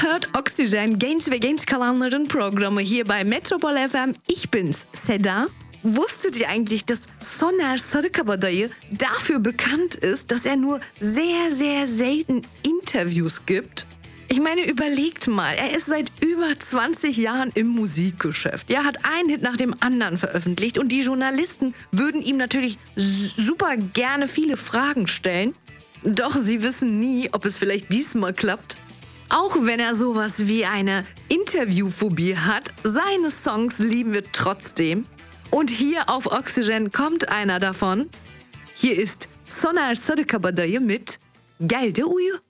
hört Oxygen, genç ve genç kalanların programı hier bei Metropol FM. Ich bin's, Seda. Wusstet ihr eigentlich, dass Soner Sarıkabadayı dafür bekannt ist, dass er nur sehr, sehr selten Interviews gibt? Ich meine, überlegt mal, er ist seit über 20 Jahren im Musikgeschäft. Er hat einen Hit nach dem anderen veröffentlicht und die Journalisten würden ihm natürlich super gerne viele Fragen stellen. Doch sie wissen nie, ob es vielleicht diesmal klappt. Auch wenn er sowas wie eine Interviewphobie hat, seine Songs lieben wir trotzdem. Und hier auf Oxygen kommt einer davon. Hier ist Soner Sarıkabadayı mit Gel de Uyu.